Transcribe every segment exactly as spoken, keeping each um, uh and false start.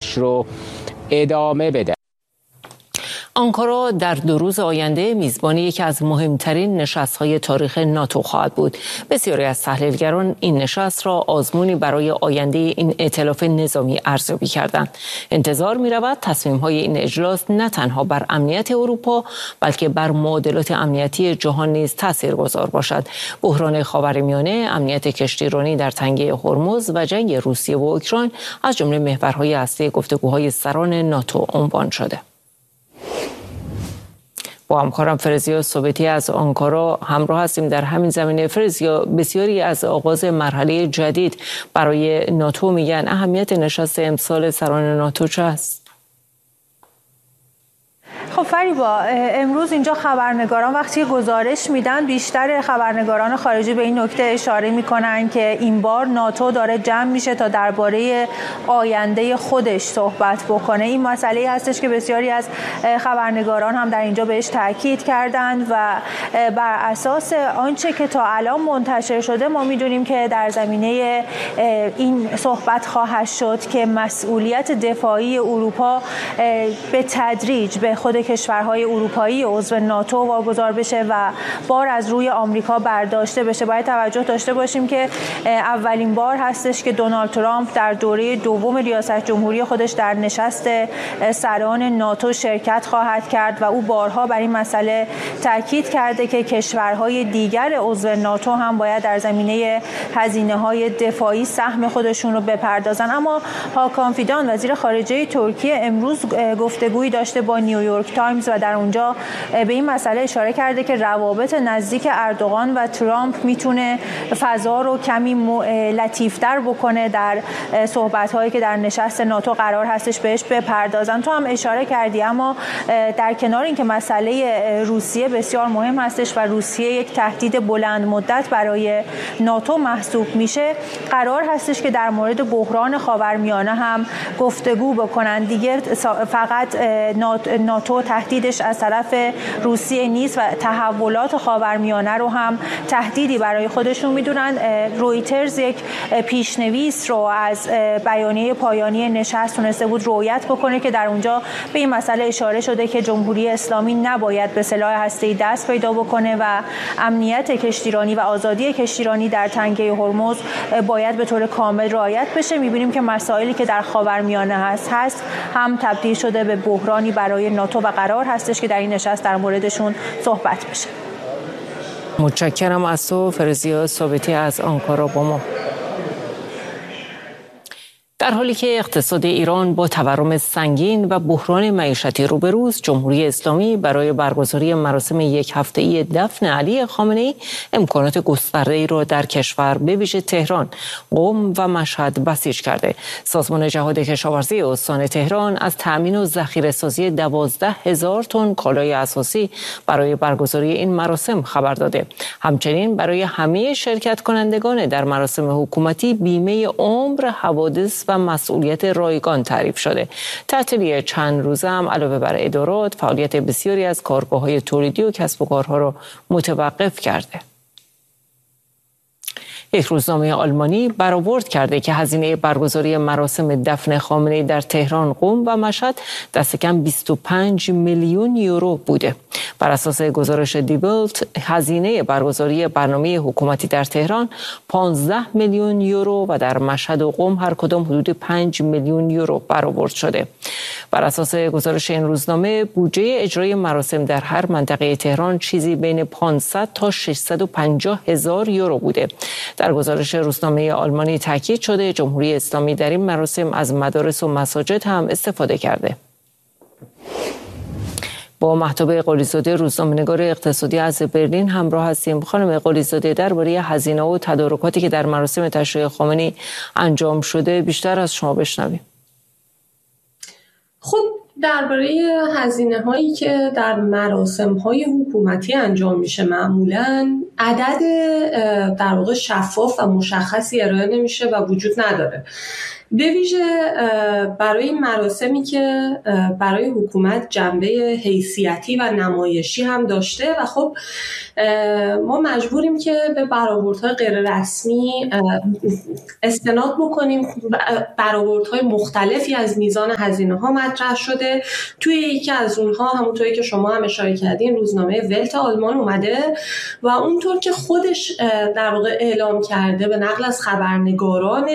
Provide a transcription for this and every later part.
کارش رو ادامه بده. آنکارا در دو روز آینده میزبان یکی از مهمترین نشست‌های تاریخ ناتو خواهد بود. بسیاری از تحلیلگران این نشست را آزمونی برای آینده این ائتلاف نظامی ارزیابی کردند. انتظار می‌رود تصمیم‌های این اجلاس نه تنها بر امنیت اروپا بلکه بر معادلات امنیتی جهان نیز تاثیرگذار باشد. بحران خاورمیانه، امنیت کشتیرانی در تنگه هرمز و جنگ روسیه و اوکراین از جمله محورهای اصلی گفتگوهای سران ناتو عنوان شده. با همکارم فرزیا ثابتی از آنکارا همراه هستیم در همین زمینه. فرزیا، بسیاری از آغاز مرحله جدید برای ناتو میگن اهمیت نشست امسال سران ناتو چه است؟ خب فریبا، امروز اینجا خبرنگاران وقتی گزارش میدن بیشتر خبرنگاران خارجی به این نکته اشاره میکنن که این بار ناتو داره جمع میشه تا درباره آینده خودش صحبت بکنه. این مسئله هستش که بسیاری از خبرنگاران هم در اینجا بهش تاکید کردند و بر اساس آنچه که تا الان منتشر شده ما میدونیم که در زمینه این صحبت خواهد شد که مسئولیت دفاعی اروپا به تدریج به خود کشورهای اروپایی عضو ناتو واگذار بشه و بار از روی آمریکا برداشته بشه. باید توجه داشته باشیم که اولین بار هستش که دونالد ترامپ در دوره دوم ریاست جمهوری خودش در نشست سران ناتو شرکت خواهد کرد و او بارها بر این مسئله تاکید کرده که کشورهای دیگر عضو ناتو هم باید در زمینه هزینه‌های دفاعی سهم خودشون رو بپردازن. اما هاکان فیدان وزیر خارجه ترکیه امروز گفتگویی داشته با نیویورک تایمز و در اونجا به این مسئله اشاره کرده که روابط نزدیک اردوغان و ترامپ میتونه فضا رو کمی لطیفتر بکنه در صحبت‌هایی که در نشست ناتو قرار هستش بهش بپردازن. تو هم اشاره کردی، اما در کنار اینکه مسئله روسیه بسیار مهم هستش و روسیه یک تهدید بلند مدت برای ناتو محسوب میشه، قرار هستش که در مورد بحران خاورمیانه هم گفتگو بکنن. دیگه فقط ناتو تهدیدش از طرف روسیه نیست و تحولات خاورمیانه رو هم تهدیدی برای خودشون میدونن. رویترز یک پیشنویس رو از بیانیه پایانی نشست تونسته بود رویت بکنه که در اونجا به این مسئله اشاره شده که جمهوری اسلامی نباید به سلاح هسته‌ای دست پیدا بکنه و امنیت کشتیرانی و آزادی کشتیرانی در تنگه هرمز باید به طور کامل رعایت بشه. میبینیم که مسائلی که در خاورمیانه هست هست هم تبدیل شده به بحرانی برای ناتو و قرار هستش که در این نشست در موردشون صحبت بشه. متشکرم از تو فرزیا ثابتی از آنکارا با ما. در حالی که اقتصاد ایران با تورم سنگین و بحران معیشتی روبروست، جمهوری اسلامی برای برگزاری مراسم یک هفته‌ای دفن علی خامنه‌ای امکانات گسترده‌ای را در کشور به ویژه تهران، قم و مشهد بسیج کرده. سازمان جهاد کشاورزی استان تهران از تأمین و ذخیره‌سازی دوازده هزار تن کالای اساسی برای برگزاری این مراسم خبر داده. همچنین برای همه شرکت کنندگان در مراسم حکومتی بیمه عمر، حوادث و مسئولیت رایگان تعریف شده. تعطیلی چند روزه هم علاوه بر ادارات فعالیت بسیاری از کارگاه‌های تولیدی و کسب و کارها را متوقف کرده. یک روزنامه آلمانی برآورد کرده که هزینه برگزاری مراسم دفن خامنه‌ای در تهران، قم و مشهد دست کم بیست و پنج میلیون یورو بوده. بر اساس گزارش دیبلت، هزینه برگزاری برنامه حکومتی در تهران پانزده میلیون یورو و در مشهد و قم هر کدام حدود پنج میلیون یورو برآورد شده. بر اساس گزارش این روزنامه، بودجه اجرای مراسم در هر منطقه تهران چیزی بین پانصد تا ششصد و پنجاه هزار یورو بوده. در گزارش روزنامه آلمانی تاکید شده جمهوری اسلامی در این مراسم از مدارس و مساجد هم استفاده کرده. با مهتاب قلیزاده روزنامه‌نگار اقتصادی از برلین همراه هستیم. خانم قلیزاده، درباره هزینه و تدارکاتی که در مراسم تشییع خامنه‌ای انجام شده بیشتر از شما بشنویم. خب درباره هزینه هایی که در مراسم های حکومتی انجام میشه معمولاً عدد در واقع شفاف و مشخصی ارائه نمیشه و وجود نداره. به ویژه برای مراسمی که برای حکومت جنبه حیثیتی و نمایشی هم داشته و خب ما مجبوریم که به برآوردهای غیر رسمی استناد بکنیم. برآوردهای مختلفی از میزان هزینه ها مطرح شده. توی یکی از اونها همونطوری که شما هم اشاره کردین روزنامه ولت آلمان اومده و اونطور که خودش در واقع اعلام کرده به نقل از خبرنگاران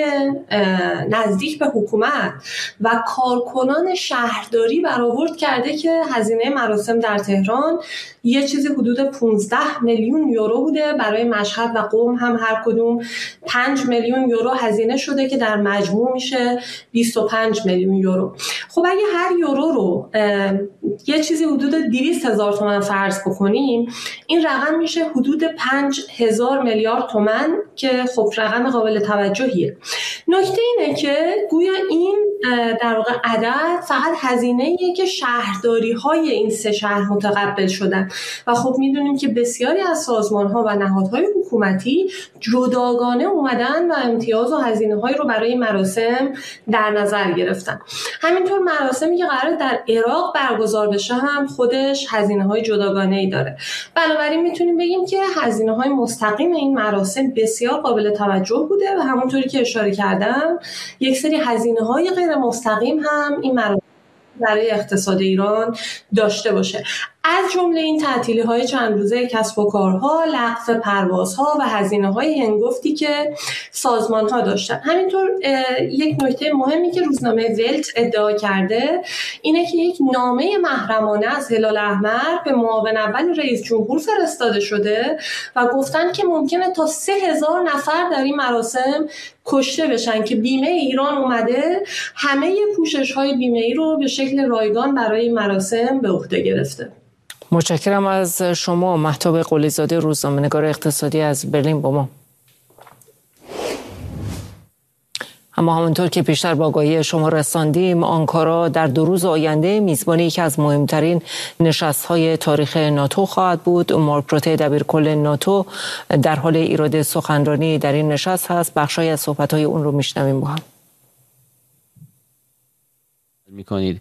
نزدیک به حکومت و کارکنان شهرداری برآورد کرده که هزینه مراسم در تهران یه چیزی حدود پانزده میلیون یورو بوده. برای مشهد و قم هم هر کدوم پنج میلیون یورو هزینه شده که در مجموع میشه بیست و پنج میلیون یورو. خب اگه هر یورو رو یه چیزی حدود دویست هزار تومان فرض بکنیم، این رقم میشه حدود پنج هزار میلیارد تومان که خب رقم قابل توجهیه. نکته اینه که گویا این در واقع عدد فقط هزینه‌ایه که شهرداری‌های این سه شهر متقبل شدن و خب میدونیم که بسیاری از سازمان‌ها و نهادهای حکومتی جداگانه اومدن و امتیاز و هزینه‌هایی رو برای مراسم در نظر گرفتن. همینطور مراسمی که قرار در عراق برگزار بشه هم خودش هزینه‌های جداگانه‌ای داره. بنابراین میتونیم بگیم که هزینه‌های مستقیم این مراسم بسیار قابل توجه بوده و همونطوری که اشاره کردم یک سری هزینه‌های غیر مستقیم هم این مراسم برای اقتصاد ایران داشته باشه. از جمله این تعطیلی‌های چند روزه کسب و کارها، لغو پروازها و هزینه‌های هنگفتی که سازمان‌ها داشتن. همینطور یک نکته مهمی که روزنامه ولت ادعا کرده اینه که یک نامه محرمانه از هلال احمر به معاون اول رئیس جمهور فرستاده شده و گفتن که ممکنه تا سه هزار نفر در این مراسم کشته بشن که بیمه ایران اومده همه پوشش‌های بیمه‌ای رو به شکل رایگان برای این مراسم به عهده گرفته. متشکرم از شما مهتاب قلی‌زاده، روزنامه‌نگار اقتصادی از برلین با ما. اما همونطور که پیشتر با آگاهی شما رساندیم، آنکارا در دو روز آینده میزبان یکی از مهمترین نشست‌های تاریخ ناتو خواهد بود. مارک روته دبیرکل ناتو در حال ایراد سخنرانی در این نشست هست. بخشی از صحبت‌های اون رو میشنویم با هم. می‌کنید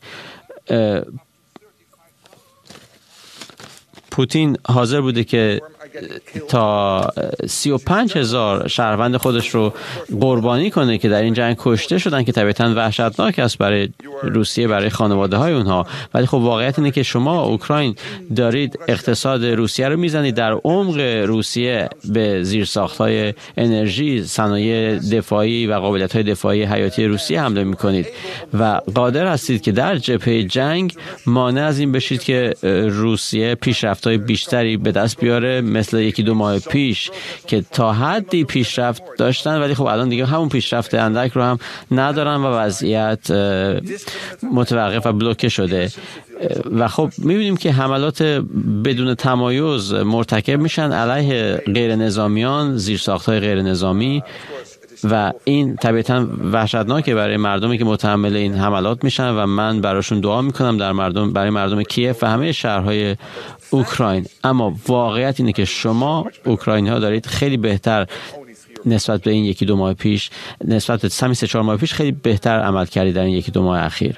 پوتین حاضر بوده که تا سی و پنج هزار شهروند خودش رو قربانی کنه که در این جنگ کشته شدن که طبیعتاً وحشتناک است برای روسیه، برای خانواده های اونها. ولی خب واقعیت اینه که شما اوکراین دارید اقتصاد روسیه رو میزنید، در عمق روسیه به زیرساخت‌های انرژی، صنایع دفاعی و قابلیت‌های دفاعی حیاتی روسیه حمله میکنید و قادر هستید که در جبهه جنگ مانع از این بشید که روسیه پیشرفت‌های بیشتری به دست بیاره، مثل یکی دو ماه پیش که تا حدی پیشرفت داشتن ولی خب الان دیگه همون پیشرفت اندک رو هم ندارن و وضعیت متوقف و بلوکه شده. و خب می‌بینیم که حملات بدون تمایز مرتکب میشن علیه غیر نظامیان، زیرساخت‌های غیر نظامی و این طبیعتاً وحشتناکه برای مردمی که متحمل این حملات میشن و من براشون دعا میکنم در مردم برای مردم کیف و همه شهرهای اوکراین. اما واقعیت اینه که شما اوکراینی ها دارید خیلی بهتر نسبت به این یکی دو ماه پیش، نسبت به سمی سه چهار ماه پیش خیلی بهتر عمل کردید در این یکی دو ماه اخیر.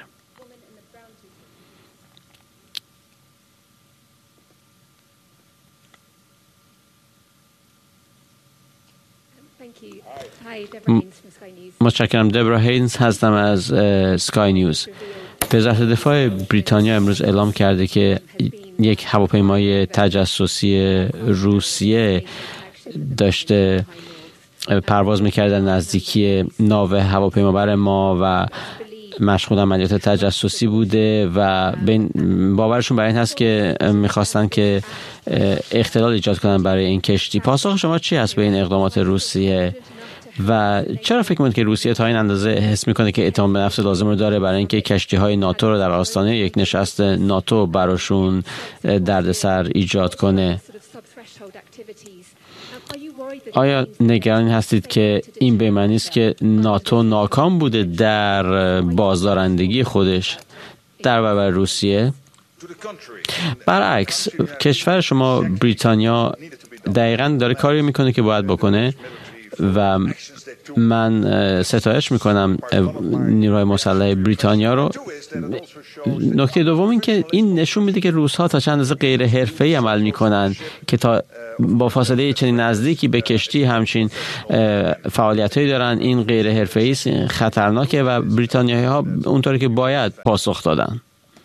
متشکرم. دبرا هینز هستم از سکای نیوز. وزارت دفاع بریتانیا امروز اعلام کرده که یک هواپیمای تجسسی روسیه داشته پرواز می‌کرد در نزدیکی ناو هواپیمابر ما و مشغول عملیات تجسسی بوده و باورشون برای این هست که میخواستن که اختلال ایجاد کنن برای این کشتی. پاسخ شما چی هست به این اقدامات روسیه و چرا فکر می‌کنید که روسیه تا این اندازه حس میکنه که اعتماد به نفس لازم رو داره برای اینکه کشتی‌های ناتو رو در آستانه یک نشست ناتو براشون دردسر ایجاد کنه؟ آیا نگران هستید که این به معنی است که ناتو ناکام بوده در بازدارندگی خودش در برابر روسیه؟ برعکس، کشور شما بریتانیا دقیقاً داره کاری میکنه که باید بکنه. و من ستایش میکنم نیروهای مسلح بریتانیا رو. نکته دوم این که این نشون میده که روس‌ها تا چند اندازه غیر حرفه‌ای عمل میکنن که تا با فاصله چنین نزدیکی به کشتی همچین فعالیتایی دارن. این غیر حرفه‌ای خطرناکه و بریتانیایی‌ها اونطوری که باید پاسخ دادن.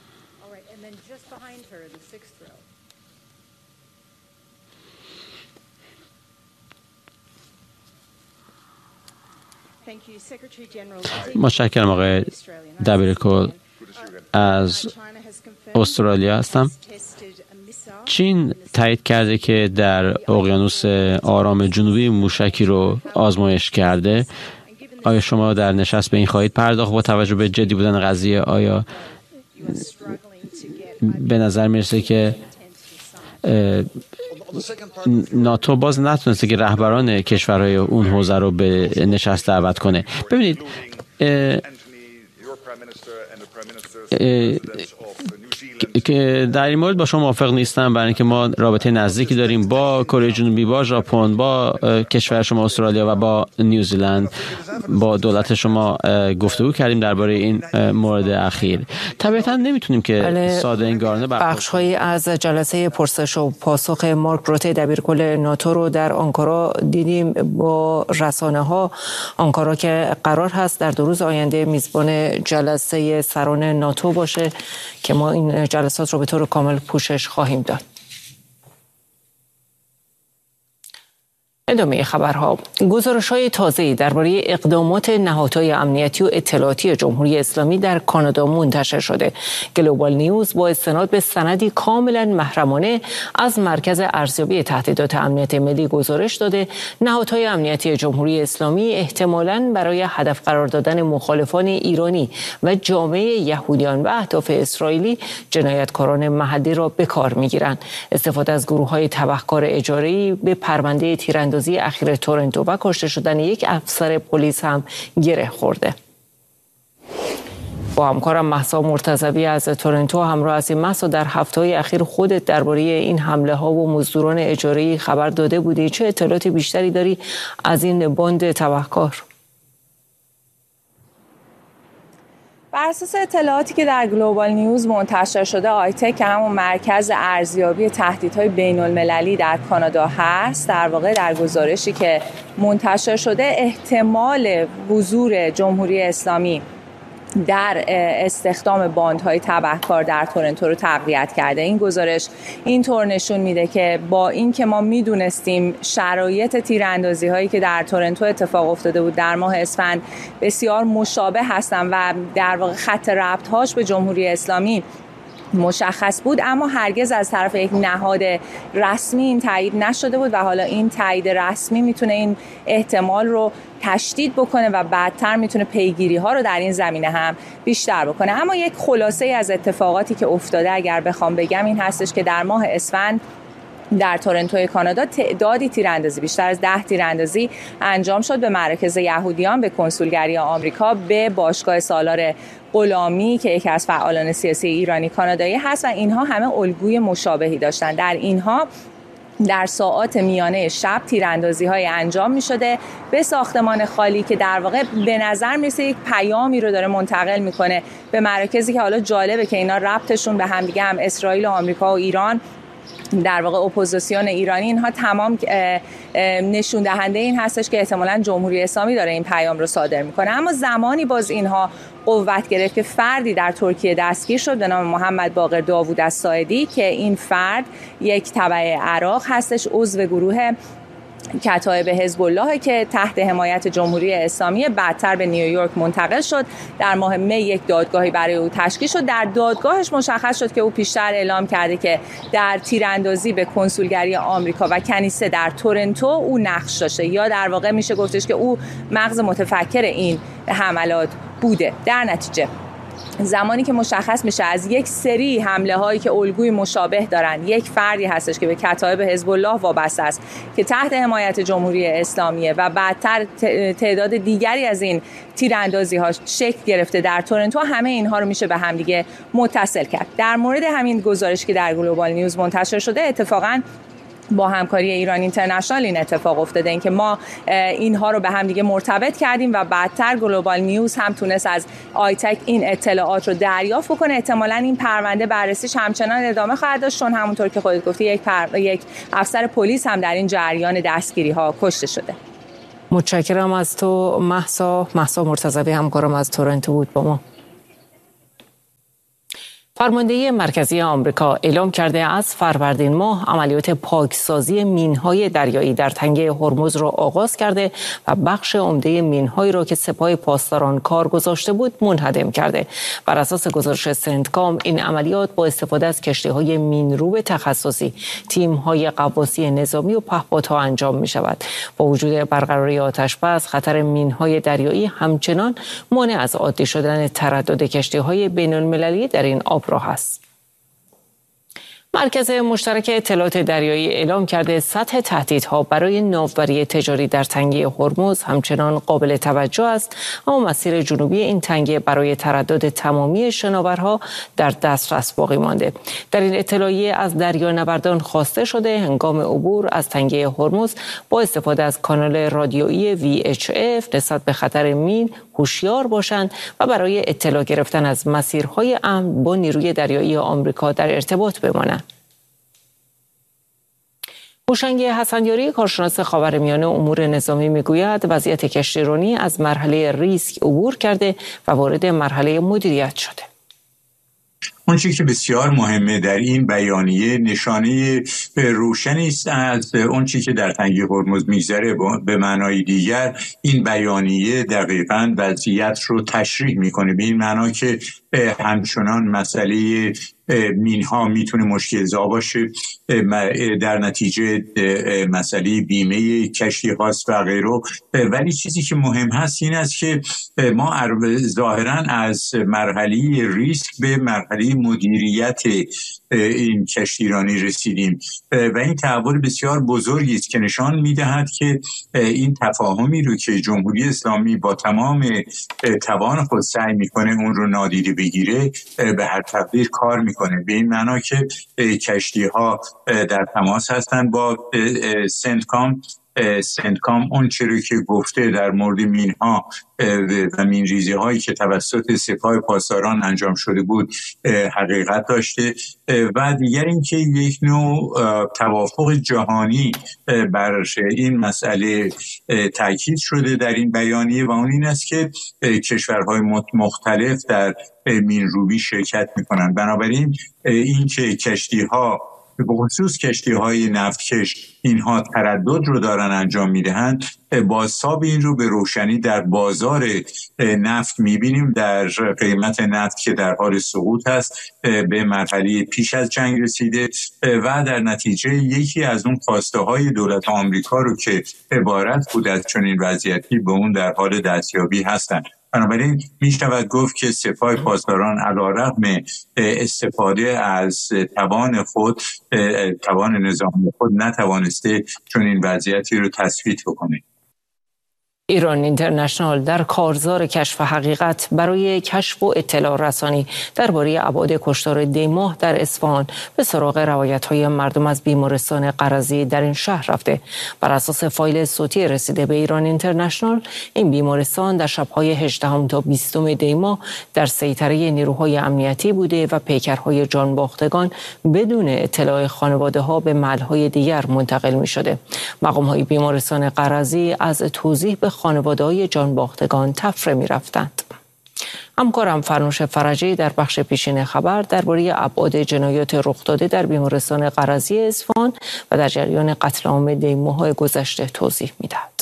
متشکرم آقای دبیرکل. از استرالیا هستم. چین تایید کرده که در اقیانوس آرام جنوبی موشکی رو آزمایش کرده. آیا شما در نشست به این خواهید پرداخت با توجه به جدی بودن قضیه؟ آیا به نظر میرسه که ناتو باز نتونسته که رهبران کشورهای اون حوزه رو به نشست دعوت کنه؟ ببینید که در این مورد با شما موافق نیستم، برای اینکه ما رابطه نزدیکی داریم با کره جنوبی، با ژاپن، با کشور شما استرالیا و با نیوزیلند. با دولت شما گفتگو کردیم درباره این مورد اخیر. طبیعتا نمیتونیم که بله، ساده انگارانه بخش‌هایی از جلسه پرسش و پاسخ مارک روته دبیرکل ناتو رو در آنکارا دیدیم با رسانه‌ها. آنکارا که قرار هست در دو روز آینده میزبان جلسه سران ناتو باشه که ما این جلسات رو به طور کامل پوشش خواهیم داد. ادامه خبرها. گزارش‌های تازه‌ای درباره اقدامات نهادهای امنیتی و اطلاعاتی جمهوری اسلامی در کانادا منتشر شده. گلوبال نیوز با استناد به سندی کاملا محرمانه از مرکز ارزیابی تهدیدات امنیت ملی گزارش داده نهادهای امنیتی جمهوری اسلامی احتمالاً برای هدف قرار دادن مخالفان ایرانی و جامعه یهودیان و اهداف اسرائیلی جنایتکاران محلی را به کار می‌گیرند. استفاده از گروه‌های تبهکار اجاره‌ای به پرونده تیراندازی اخیر تورنتو و کشته شدن یک افسر پلیس هم گره خورده. با همکارم مهسا مرتضوی از تورنتو همراه هستیم. مهسا، در هفته‌های اخیر خودت درباره این حمله ها و مزدوران اجاره‌ای خبر داده بودی. چه اطلاعاتی بیشتری داری از این باند تبهکار؟ بر اساس اطلاعاتی که در گلوبال نیوز منتشر شده، آیتک که همون مرکز ارزیابی تهدیدهای بین‌المللی در کانادا هست، در واقع در گزارشی که منتشر شده احتمال حضور جمهوری اسلامی در استخدام باندهای تبهکار در تورنتو رو تقویت کرده. این گزارش اینطور نشون میده که با اینکه ما میدونستیم شرایط تیراندازی هایی که در تورنتو اتفاق افتاده بود در ماه اسفند بسیار مشابه هستن و در واقع خط ربط هاش به جمهوری اسلامی مشخص بود، اما هرگز از طرف یک نهاد رسمی این تایید نشده بود و حالا این تایید رسمی میتونه این احتمال رو تشدید بکنه و بعدتر میتونه پیگیری ها رو در این زمینه هم بیشتر بکنه. اما یک خلاصه از اتفاقاتی که افتاده اگر بخوام بگم این هستش که در ماه اسفند در تورنتو کانادا تعدادی تیراندازی بیشتر از ده تیراندازی انجام شد به مراکز یهودیان، به کنسولگری آمریکا، به باشگاه سالار غلامی که یکی از فعالان سیاسی ایرانی کانادایی هست و اینها همه الگوی مشابهی داشتن. در اینها در ساعات میانه شب تیراندازی‌های انجام می‌شده به ساختمان خالی که در واقع به نظر میرسه یک پیامی رو داره منتقل میکنه به مراکزی که حالا جالبه که اینا ربطشون به هم دیگه هم اسرائیل و آمریکا و ایران، در واقع اپوزیسیون ایرانی، اینها تمام نشون دهنده این هستش که احتمالاً جمهوری اسلامی داره این پیام رو صادر میکنه. اما زمانی باز اینها قوت گرفت که فردی در ترکیه دستگیر شد به نام محمد باقر داوود الساعدی که این فرد یک تبع عراق هستش، عضو گروه کتایب حزب الله که تحت حمایت جمهوری اسلامی بعدتر به نیویورک منتقل شد. در ماه می یک دادگاهی برای او تشکیل شد. در دادگاهش مشخص شد که او پیشتر اعلام کرده که در تیراندازی به کنسولگری آمریکا و کنیسه در تورنتو او نقش داشته، یا در واقع میشه گفتش که او مغز متفکر این حملات بوده. در نتیجه زمانی که مشخص میشه از یک سری حمله هایی که الگوی مشابه دارن یک فردی هستش که به کتایب حزب الله وابسته است که تحت حمایت جمهوری اسلامیه و بعدتر تعداد دیگری از این تیراندازی ها شکل گرفته در تورنتو، همه اینها رو میشه به هم دیگه متصل کرد. در مورد همین گزارشی که در گلوبال نیوز منتشر شده اتفاقاً با همکاری ایران اینترنشنال این اتفاق افتاده، اینکه ما اینها رو به هم دیگه مرتبط کردیم و بعدتر گلوبال نیوز هم تونست از آیتک این اطلاعات رو دریافت بکنه. احتمالاً این پرونده بررسیش همچنان ادامه خواهد داشت، چون همونطور که خودت گفتی یک پر... یک افسر پلیس هم در این جریان دستگیری ها کشته شده. متشکرم از تو مهسا. مهسا مرتضوی همکارم از تورنتو بود با ما. فرمانده مرکزی آمریکا اعلام کرده از فروردین ماه عملیات پاکسازی مین‌های دریایی در تنگه هرمز را آغاز کرده و بخش عمده مین‌هایی را که سپاه پاسداران کار گذاشته بود منهدم کرده. بر اساس گزارش سنتکام این عملیات با استفاده از کشتی‌های مین‌روب تخصصی، تیم‌های غواصی نظامی و پهپادها انجام می‌شود. با وجود برقراری آتش‌بس، خطر مین‌های دریایی همچنان مانع از عادی شدن تردد کشتی‌های بین‌المللی در این آب راه است. مرکز مشترک اطلاعات دریایی اعلام کرده سطح تهدیدها برای ناوبری تجاری در تنگه هرمز همچنان قابل توجه است، اما مسیر جنوبی این تنگه برای تردد تمامی شناورها در دسترس باقی مانده. در این اطلاعیه از دریانوردان خواسته شده هنگام عبور از تنگه هرمز با استفاده از کانال رادیویی وی اچ اف نسبت به خطر مین هوشیار باشند و برای اطلاع گرفتن از مسیرهای امن با نیروی دریایی آمریکا در ارتباط بمانند. هوشنگ حسنیاری کارشناس خاورمیانه امور نظامی میگوید وضعیت کشتیرانی از مرحله ریسک عبور کرده و وارد مرحله مدیریت شده. اون چیزی که بسیار مهمه در این بیانیه نشانه روشنی است از اون چیزی که در تنگه هرمز میگذره. به معنای دیگر این بیانیه دقیقاً وضعیت رو تشریح میکنه، به این معنا که همچنان مسئله مینها میتونه مشکل زا باشه، در نتیجه مسئله بیمه کشتی هاست و غیره، ولی چیزی که مهم هست این است که ما ظاهراً از مرحله ریسک به مرحله مدیریت این کشتیرانی رسیدیم و این تحول بسیار بزرگی است که نشان میدهد که این تفاهمی رو که جمهوری اسلامی با تمام توان خود سعی میکنه اون رو نادیده بگیره به هر تقدیر کار میکنه، به این معنا که کشتی ها در تماس هستند با سنتکام. سنتکام اون چیزی که گفته در مورد مینها و مین ریزی هایی که توسط سپاه پاسداران انجام شده بود حقیقت داشته و دیگر اینکه یک نوع توافق جهانی بر این مسئله تاکید شده در این بیانیه و اون این است که کشورهای مختلف در مین روبی شرکت میکنند. بنابراین این که کشتی ها به خصوص کشتی های نفتکش اینها تردد رو دارن انجام میدهند، بازتاب این رو به روشنی در بازار نفت میبینیم، در قیمت نفت که در حال سقوط هست، به مرحله پیش از جنگ رسیده و در نتیجه یکی از اون خواسته های دولت آمریکا رو که عبارت بود از چنین وضعیتی به اون در حال دستیابی هستند. بنابراین می شود گفت که سپاه پاسداران علیرغم استفاده از توان خود، توان نظامی خود نتوانسته چون این وضعیتی رو تثبیت بکنه. ایران اینترنشنال در کارزار کشف حقیقت برای کشف و اطلاع رسانی درباره ابعاد کشتار دیماه در اصفهان به سراغ روایت‌های مردم از بیمارستان قرضی در این شهر رفته. بر اساس فایل صوتی رسیده به ایران اینترنشنال، این بیمارستان در شب‌های هجدهم تا بیستم دیماه در سیطره نیروهای امنیتی بوده و پیکرهای جانباختگان بدون اطلاع خانواده‌ها به محل‌های دیگر منتقل می‌شده. مقام‌های بیمارستان قرضی از توضیح به خانواده‌های جانباختگان تفره می‌رفتند. همکارم فرنوش فرجی در بخش پیشین خبر درباره ابعاد جنایات رخ داده در بیمارستان قرضی اصفهان و در جریان قتل عام دیماه‌های گذشته توضیح می‌دهد.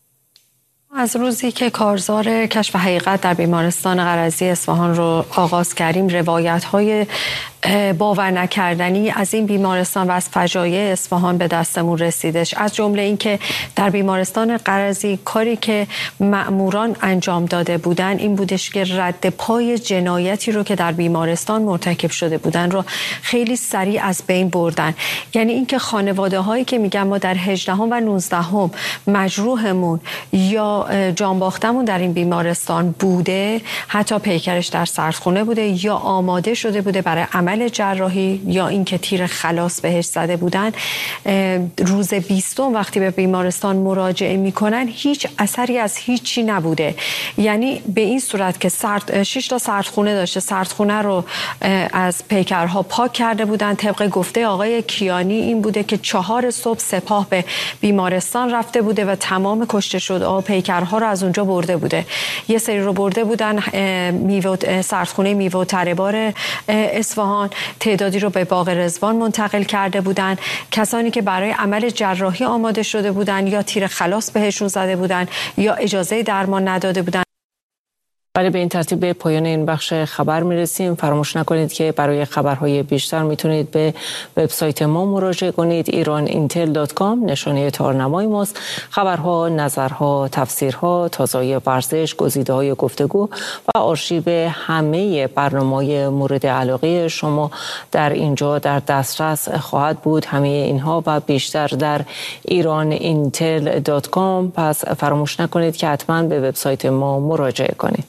از روزی که کارزار کشف حقیقت در بیمارستان قرضی اصفهان رو آغاز کردیم، روایت‌های باور نکردنی از این بیمارستان و از فجایع اصفهان به دستمون رسیدش. از جمله اینکه در بیمارستان قرضی کاری که مأموران انجام داده بودن این بودش که رد پای جنایتی رو که در بیمارستان مرتکب شده بودن رو خیلی سریع از بین بردن. یعنی اینکه خانواده هایی که میگن ما در هجدهم و نوزدهم مجروحمون یا جانباختمون در این بیمارستان بوده، حتی پیکرش در سردخونه بوده یا آماده شده بوده برای عمل عمل جراحی یا اینکه تیر خلاص بهش زده بودن، روز بیستم وقتی به بیمارستان مراجعه میکنن هیچ اثری از هیچی نبوده. یعنی به این صورت که سرد شش تا سردخونه داشته، سردخونه رو از پیکرها پاک کرده بودن. طبق گفته آقای کیانی این بوده که چهار صبح سپاه به بیمارستان رفته بوده و تمام کشته شده پیکرها رو از اونجا برده بوده. یه سری رو برده بودن میوه سردخونه میوه و تره‌بار اصفهان، تعدادی رو به باغ رضوان منتقل کرده بودن. کسانی که برای عمل جراحی آماده شده بودن یا تیر خلاص بهشون زده بودن یا اجازه درمان نداده بودن. ولی به این ترتیب به پایان این بخش خبر میرسیم. فراموش نکنید که برای خبرهای بیشتر میتونید به وبسایت ما مراجعه کنید، ایران اینتل دات کام، نشانه تارنمای ماست. خبرها، نظرها، تفسیرها، تازه‌های ورزش، گزیده‌های گفتگو و آرشیو همه برنامه‌های مورد علاقه شما در اینجا در دسترس خواهد بود. همه اینها و بیشتر در ایران اینتل دات کام. پس فراموش نکنید که حتما به وبسایت ما مراجعه کنید.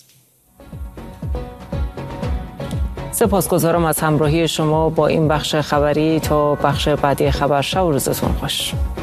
سپاسگزارم از همراهی شما با این بخش خبری. تا بخش بعدی خبر، شب و روزتون خوش.